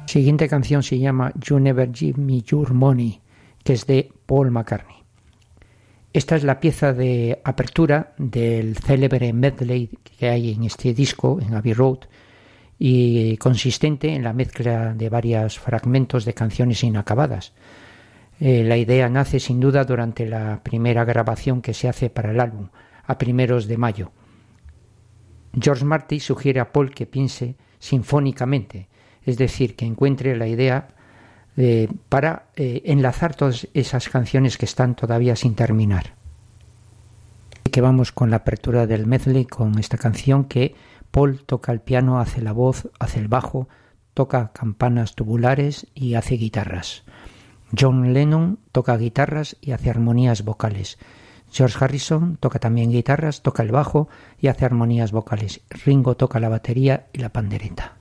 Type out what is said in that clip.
La siguiente canción se llama You Never Give Me Your Money, que es de Paul McCartney. Esta es la pieza de apertura del célebre medley que hay en este disco, en Abbey Road, y consistente en la mezcla de varios fragmentos de canciones inacabadas. La idea nace sin duda durante la primera grabación que se hace para el álbum, a primeros de mayo. George Martin sugiere a Paul que piense sinfónicamente, es decir, que encuentre la idea para enlazar todas esas canciones que están todavía sin terminar. Así que vamos con la apertura del medley con esta canción que Paul toca el piano, hace la voz, hace el bajo, toca campanas tubulares y hace guitarras. John Lennon toca guitarras y hace armonías vocales. George Harrison toca también guitarras, toca el bajo y hace armonías vocales. Ringo toca la batería y la pandereta.